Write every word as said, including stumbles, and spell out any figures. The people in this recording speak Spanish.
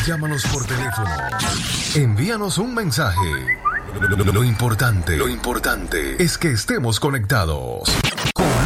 Llámanos por teléfono. Envíanos un mensaje. Lo, lo- lo importante, lo importante es que estemos conectados.